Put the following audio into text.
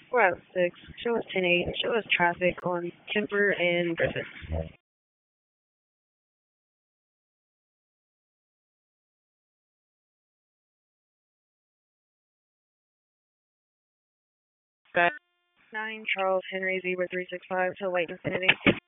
Route 6, show us 10-8, show us traffic on Kemper and Griffith. Got 9 Charles Henry Zebra 365 to White Infinity.